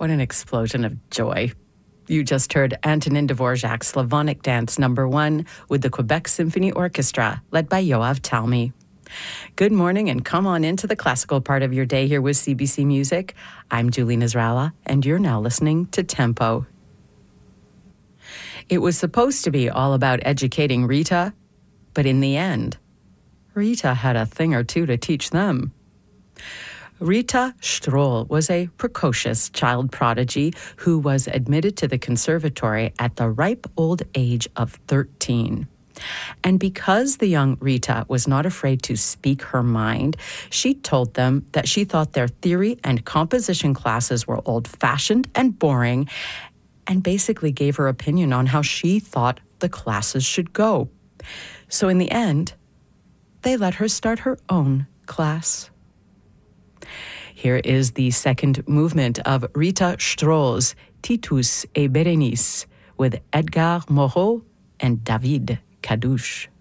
What an explosion of joy. You just heard Antonin Dvorak's Slavonic Dance No. 1 with the Quebec Symphony Orchestra, led by Yoav Talmi. Good morning and come on into the classical part of your day here with CBC Music. I'm Julie Nasrallah, and you're now listening to Tempo. It was supposed to be all about educating Rita, but in the end, Rita had a thing or two to teach them. Rita Stroll was a precocious child prodigy who was admitted to the conservatory at the ripe old age of 13. And because the young Rita was not afraid to speak her mind, she told them that she thought their theory and composition classes were old-fashioned and boring, and basically gave her opinion on how she thought the classes should go. So in the end, they let her start her own class. Here is the second movement of Rita Stroll's Titus et Berenice with Edgar Moreau and David Kadouche.